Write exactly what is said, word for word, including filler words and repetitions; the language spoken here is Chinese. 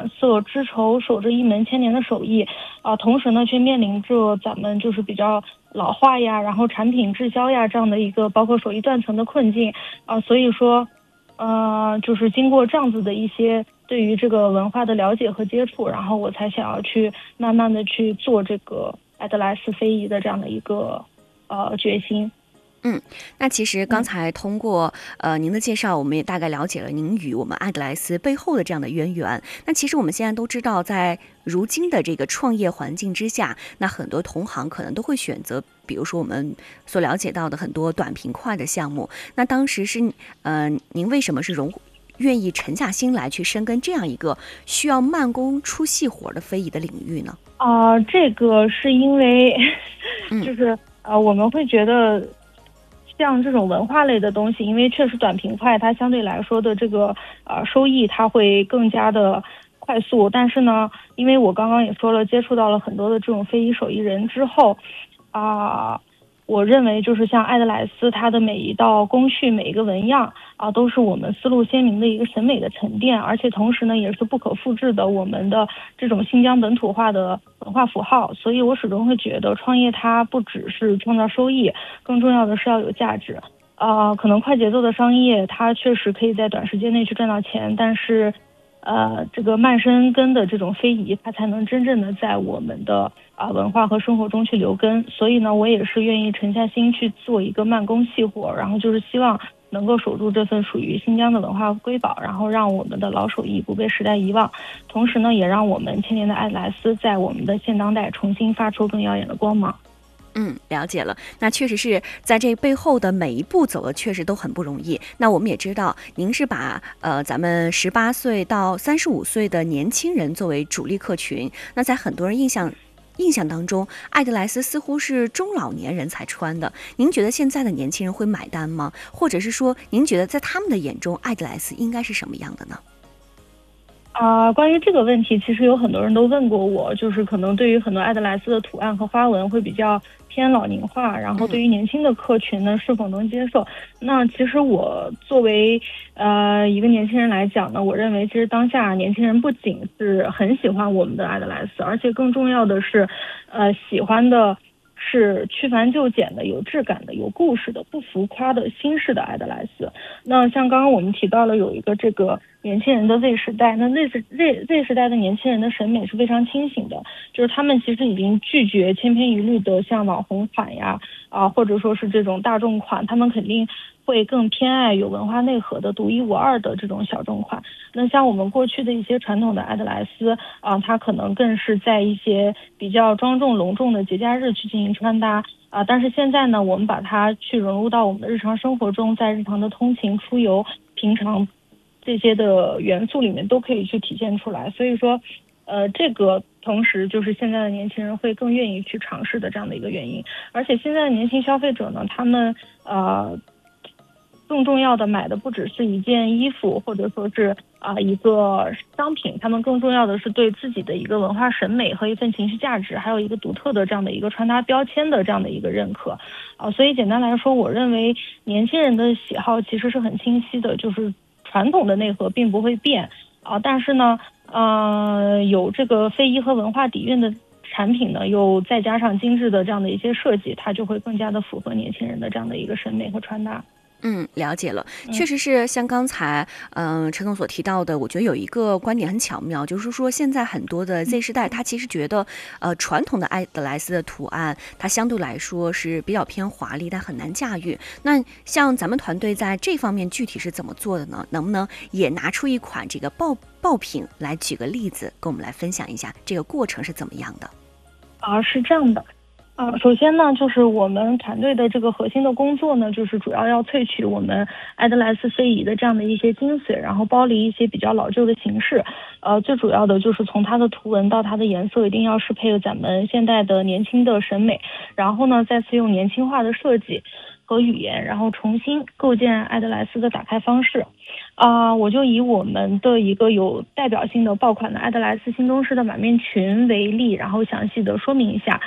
染色织绸，守着一门千年的手艺啊、呃，同时呢却面临着咱们就是比较老化呀，然后产品滞销呀这样的一个包括手艺断层的困境啊、呃，所以说，呃，就是经过这样子的一些对于这个文化的了解和接触，然后我才想要去慢慢的去做这个爱德莱斯非遗的这样的一个呃决心。 嗯，那其实刚才通过呃您的介绍，我们也大概了解了您与我们爱德莱斯背后的这样的渊源。那其实我们现在都知道，在如今的这个创业环境之下，那很多同行可能都会选择，比如说我们所了解到的很多短平快的项目。那当时是呃您为什么是融愿意沉下心来去深耕这样一个需要慢工出细活的非遗的领域呢？ 啊、呃，这个是因为嗯就是呃我们会觉得。像这种文化类的东西，因为确实短平快，它相对来说的这个呃收益它会更加的快速。但是呢，因为我刚刚也说了，接触到了很多的这种非遗手艺人之后，啊、呃，我认为就是像爱德莱斯，它的每一道工序、每一个纹样啊、呃，都是我们思路鲜明的一个审美的沉淀，而且同时呢，也是不可复制的我们的这种新疆本土化的文化符号。所以我始终会觉得，创业它不只是创造收益，更重要的是要有价值。呃，可能快节奏的商业，它确实可以在短时间内去赚到钱，但是，呃，这个慢生根的这种非遗，它才能真正的在我们的啊、呃、文化和生活中去留根。所以呢，我也是愿意沉下心去做一个慢工细活，然后就是希望能够守住这份属于新疆的文化瑰宝，然后让我们的老手艺不被时代遗忘，同时呢，也让我们千年的爱德莱斯在我们的现当代重新发出更耀眼的光芒。 嗯，了解了。那确实是在这背后的每一步走的确实都很不容易。那我们也知道，您是把呃咱们十八岁到三十五岁的年轻人作为主力客群。那在很多人印象印象当中，爱德莱斯似乎是中老年人才穿的。您觉得现在的年轻人会买单吗？或者是说，您觉得在他们的眼中，爱德莱斯应该是什么样的呢？ 啊、呃，关于这个问题，其实有很多人都问过我，就是可能对于很多爱德莱斯的图案和花纹会比较偏老龄化，然后对于年轻的客群呢，是否能接受？那其实我作为呃一个年轻人来讲呢，我认为其实当下年轻人不仅是很喜欢我们的爱德莱斯，而且更重要的是，呃，喜欢的是去繁就简的、有质感的、有故事的、不浮夸的新式的爱德莱斯。那像刚刚我们提到了有一个这个年轻人的 Z 时代，那 Z 时 Z Z 时代的年轻人的审美是非常清醒的，就是他们其实已经拒绝千篇一律的像网红款呀啊，或者说是这种大众款，他们肯定会更偏爱有文化内核的独一无二的这种小众款。那像我们过去的一些传统的爱德莱斯啊，它可能更是在一些比较庄重隆重的节假日去进行穿搭啊，但是现在呢，我们把它去融入到我们的日常生活中，在日常的通勤、出游、平常这些的元素里面都可以去体现出来。所以说，呃，这个同时就是现在的年轻人会更愿意去尝试的这样的一个原因。而且现在的年轻消费者呢，他们呃更重要的买的不只是一件衣服，或者说是啊、呃、一个商品，他们更重要的是对自己的一个文化审美和一份情绪价值，还有一个独特的这样的一个穿搭标签的这样的一个认可啊、呃。所以简单来说，我认为年轻人的喜好其实是很清晰的，就是传统的内核并不会变啊、呃，但是呢，呃，有这个非遗和文化底蕴的产品呢，又再加上精致的这样的一些设计，它就会更加的符合年轻人的这样的一个审美和穿搭。 嗯，了解了，确实是像刚才嗯、呃、陈总所提到的，我觉得有一个观点很巧妙，就是说现在很多的 Z 世代，他其实觉得呃传统的爱德莱斯的图案，它相对来说是比较偏华丽，但很难驾驭。那像咱们团队在这方面具体是怎么做的呢？能不能也拿出一款这个爆爆品来举个例子，跟我们来分享一下这个过程是怎么样的？ 啊，是这样的。啊，首先呢，就是我们团队的这个核心的工作呢，就是主要要萃取我们爱德莱斯非遗的这样的一些精髓，然后剥离一些比较老旧的形式。呃，最主要的就是从它的图文到它的颜色，一定要适配咱们现代的年轻的审美，然后呢，再次用年轻化的设计和语言，然后重新构建爱德莱斯的打开方式。啊、呃，我就以我们的一个有代表性的爆款的爱德莱斯新中式的满面裙为例，然后详细的说明一下。